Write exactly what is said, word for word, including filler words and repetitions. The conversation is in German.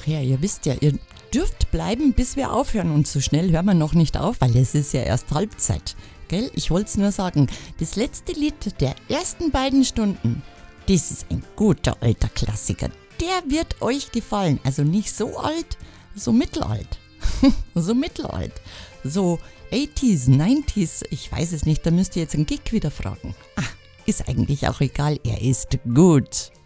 ja, ihr wisst ja, ihr dürft bleiben, bis wir aufhören. Und so schnell hören wir noch nicht auf, weil es ist ja erst Halbzeit. Gell? Ich wollte es nur sagen, das letzte Lied der ersten beiden Stunden, das ist ein guter alter Klassiker. Der wird euch gefallen. Also nicht so alt, so mittelalt. so mittelalt. So achtziger, neunziger, ich weiß es nicht, da müsst ihr jetzt einen Gig wieder fragen. Ah, ist eigentlich auch egal, er ist gut.